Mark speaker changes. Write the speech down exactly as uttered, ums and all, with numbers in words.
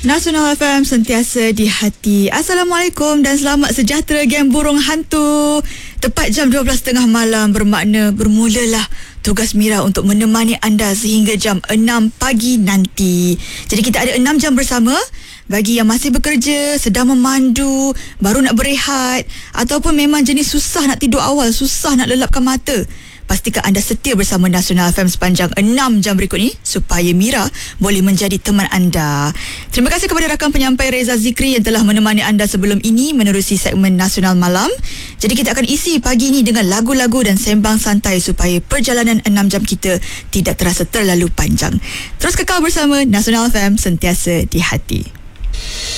Speaker 1: Nasional F M, sentiasa di hati. Assalamualaikum dan selamat sejahtera geng burung hantu. Tepat jam dua belas tiga puluh malam bermakna bermulalah tugas Mira untuk menemani anda sehingga jam enam pagi nanti. Jadi kita ada enam jam bersama. Bagi yang masih bekerja, sedang memandu, baru nak berehat, ataupun memang jenis susah nak tidur awal, susah nak lelapkan mata, pastikan anda setia bersama Nasional F M sepanjang enam jam berikut ini supaya Mira boleh menjadi teman anda. Terima kasih kepada rakan penyampai Reza Zikri yang telah menemani anda sebelum ini menerusi segmen Nasional Malam. Jadi kita akan isi pagi ini dengan lagu-lagu dan sembang santai supaya perjalanan enam jam kita tidak terasa terlalu panjang. Terus kekal bersama Nasional F M, sentiasa di hati.